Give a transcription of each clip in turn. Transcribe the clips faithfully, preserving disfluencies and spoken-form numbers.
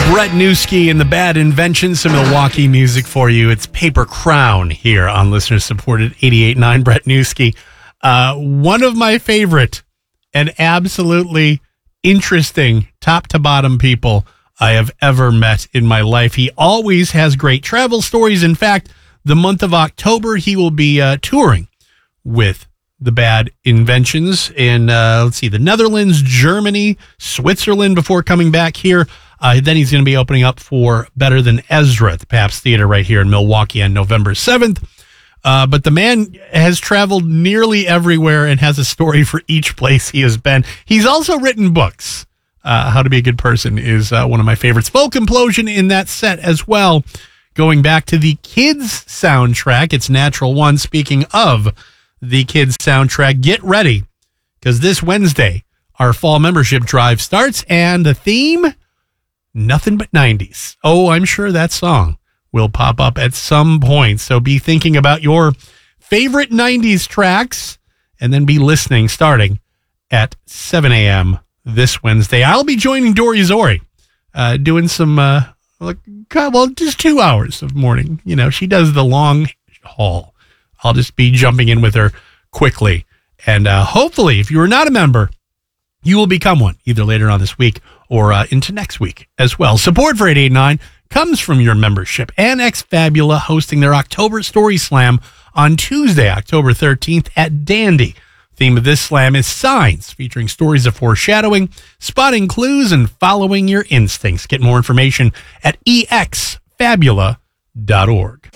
Brett Newski and the Bad Inventions, some Milwaukee music for you. It's Paper Crown here on listener-supported eighty-eight point nine. Brett Newski. Uh, one of my favorite and absolutely interesting top-to-bottom people I have ever met in my life. He always has great travel stories. In fact, the month of October, he will be uh, touring with the Bad Inventions in, uh, let's see, the Netherlands, Germany, Switzerland before coming back here. Uh, then he's going to be opening up for Better Than Ezra at the Pabst Theater right here in Milwaukee on November seventh. Uh, but the man has traveled nearly everywhere and has a story for each place he has been. He's also written books. Uh, How to Be a Good Person is uh, one of my favorites. Folk Implosion in that set as well. Going back to the Kids soundtrack, it's Natural One. Speaking of the Kids soundtrack, get ready, because this Wednesday, our fall membership drive starts, and the theme, nothing but nineties. Oh, I'm sure that song will pop up at some point. So be thinking about your favorite nineties tracks and then be listening starting at seven a.m. this Wednesday. I'll be joining Dory Zori, uh, doing some, uh, well, just two hours of morning. You know, she does the long haul. I'll just be jumping in with her quickly. And uh, hopefully, if you are not a member, you will become one either later on this week or uh, into next week as well. Support for eighty-eight point nine comes from your membership. Annex Fabula hosting their October Story Slam on Tuesday, October thirteenth at Dandy. Theme of this slam is signs, featuring stories of foreshadowing, spotting clues, and following your instincts. Get more information at e x fabula dot org.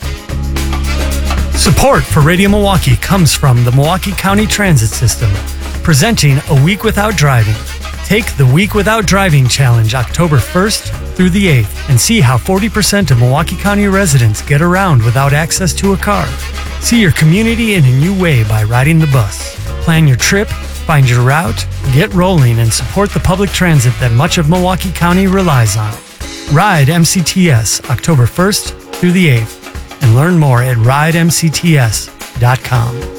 Support for Radio Milwaukee comes from the Milwaukee County Transit System, presenting A Week Without Driving. Take the Week Without Driving Challenge October first through the eighth and see how forty percent of Milwaukee County residents get around without access to a car. See your community in a new way by riding the bus. Plan your trip, find your route, get rolling, and support the public transit that much of Milwaukee County relies on. Ride M C T S October first through the eighth and learn more at ride m c t s dot com.